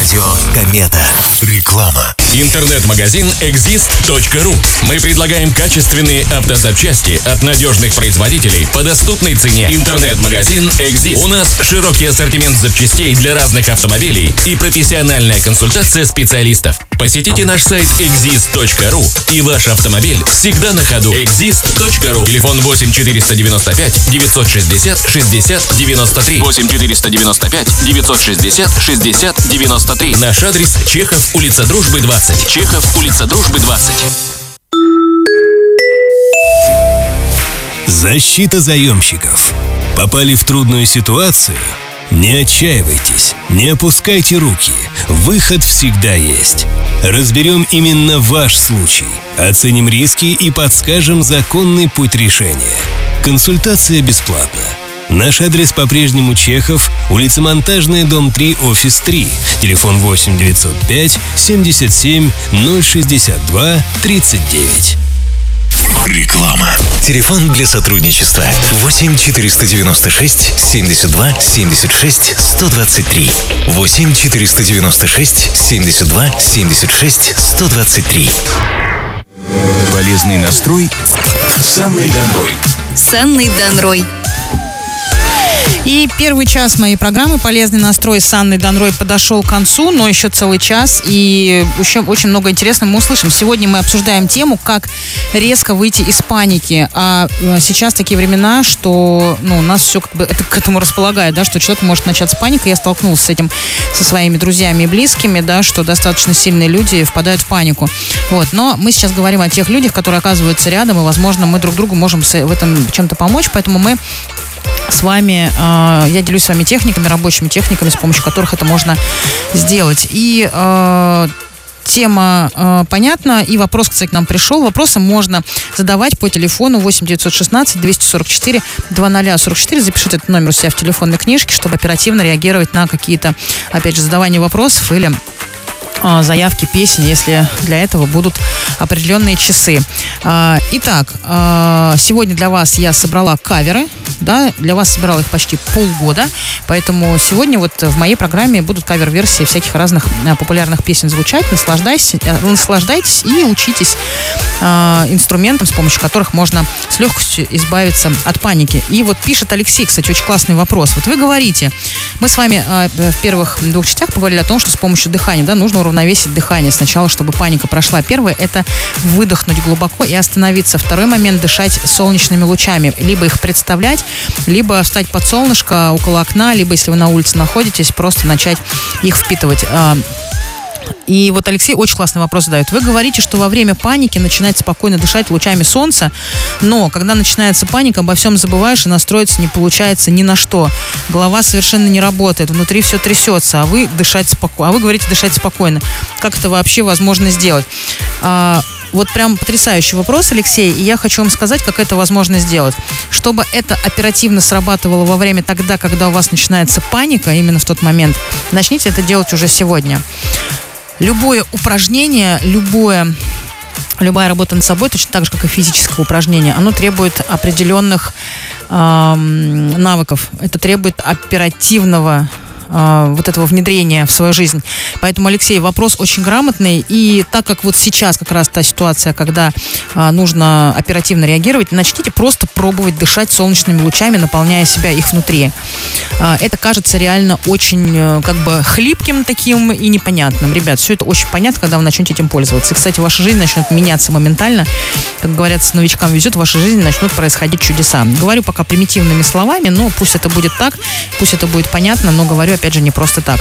Радио Комета. Реклама. Интернет-магазин exist.ru. Мы предлагаем качественные автозапчасти от надежных производителей по доступной цене. Интернет-магазин Exist. У нас широкий ассортимент запчастей для разных автомобилей и профессиональная консультация специалистов. Посетите наш сайт exist.ru, и ваш автомобиль всегда на ходу. exist.ru. Телефон 8 495 960 60 93. 8 495 960 60 93. Наш адрес: Чехов, улица Дружбы, 20. Чехов, улица Дружбы, 20. Защита заемщиков. Попали в трудную ситуацию? Не отчаивайтесь, не опускайте руки. Выход всегда есть. Разберем именно ваш случай, оценим риски и подскажем законный путь решения. Консультация бесплатна. Наш адрес по-прежнему Чехов, улица Монтажная, дом 3, офис 3. Телефон 8 905 77 062 39. Реклама. Телефон для сотрудничества 8 496 72 76 123. 8 496 72 76 123. Полезный настрой с Анной Донрой. С Анной Донрой. И первый час моей программы «Полезный настрой» с Анной Донрой подошел к концу, но еще целый час, и еще очень много интересного мы услышим. Сегодня мы обсуждаем тему, как резко выйти из паники. А сейчас такие времена, что нас все как бы это к этому располагает, да, что человек может начаться паника. Я столкнулась с этим со своими друзьями и близкими, да, что достаточно сильные люди впадают в панику. Вот. Но мы сейчас говорим о тех людях, которые оказываются рядом, и, возможно, мы друг другу можем в этом чем-то помочь, поэтому мы с вами, я делюсь с вами техниками, рабочими техниками, с помощью которых это можно сделать. И тема понятна, и вопрос, кстати, к нам пришел. Вопросы можно задавать по телефону 8 916 244 2044. Запишите этот номер у себя в телефонной книжке, чтобы оперативно реагировать на какие-то, опять же, задавания вопросов или заявки песен, если для этого будут определенные часы. Итак, сегодня для вас я собрала каверы, да, для вас собирала их почти полгода, поэтому сегодня вот в моей программе будут кавер-версии всяких разных популярных песен звучать. Наслаждайтесь и учитесь инструментам, с помощью которых можно с легкостью избавиться от паники. И вот пишет Алексей, кстати, очень классный вопрос. Вот вы говорите, мы с вами в первых двух частях поговорили о том, что с помощью дыхания, да, нужно уравновесить дыхание сначала, чтобы паника прошла. Первое — это выдохнуть глубоко и остановиться. Второй момент — дышать солнечными лучами. Либо их представлять, либо встать под солнышко около окна, либо, если вы на улице находитесь, просто начать их впитывать. И вот Алексей очень классный вопрос задает. Вы говорите, что во время паники начинать спокойно дышать лучами солнца, но когда начинается паника, обо всем забываешь и настроиться не получается ни на что. Голова совершенно не работает, внутри все трясется, а вы говорите дышать спокойно. Как это вообще возможно сделать? Вот прям потрясающий вопрос, Алексей, и я хочу вам сказать, как это возможно сделать. Чтобы это оперативно срабатывало во время тогда, когда у вас начинается паника, именно в тот момент, начните это делать уже сегодня. Любое упражнение, любая работа над собой, точно так же, как и физическое упражнение, оно требует определенных навыков. Это требует оперативного вот этого внедрения в свою жизнь. Поэтому, Алексей, вопрос очень грамотный. И так как вот сейчас как раз та ситуация, когда нужно оперативно реагировать, начните просто пробовать дышать солнечными лучами, наполняя себя их внутри. Это кажется реально очень как бы хлипким таким и непонятным. Ребят, все это очень понятно, когда вы начнете этим пользоваться. И, кстати, ваша жизнь начнет меняться моментально. Как говорят, с новичкам везет, в вашей жизни начнут происходить чудеса. Говорю пока примитивными словами, но пусть это будет так, пусть это будет понятно, но говорю, опять же, не просто так.